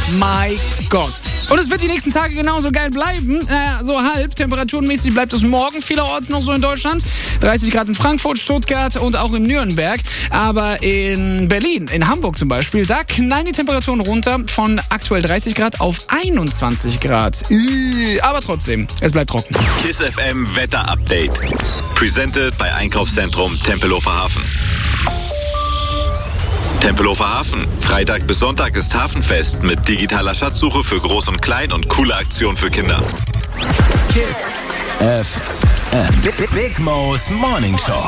my God. Und es wird die nächsten Tage genauso geil bleiben. So halb. Temperaturenmäßig bleibt es morgen vielerorts noch so in Deutschland. 30 Grad in Frankfurt, Stuttgart und auch in Nürnberg. Aber in Berlin, in Hamburg zum Beispiel, da knallen die Temperaturen runter von aktuell 30 Grad auf 21 Grad. Aber trotzdem, es bleibt trocken. KISS FM Wetter Update. Presented bei Einkaufszentrum Tempelhofer Hafen. Tempelhofer Hafen. Freitag bis Sonntag ist Hafenfest mit digitaler Schatzsuche für Groß und Klein und coole Aktion für Kinder. KISS FM. Big Mo's Morning Show.